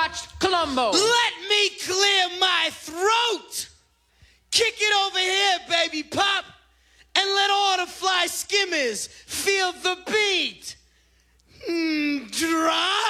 watched Columbo. Let me clear my throat. Kick it over here, baby pop. And let all the fly skimmers feel the beat. Drop.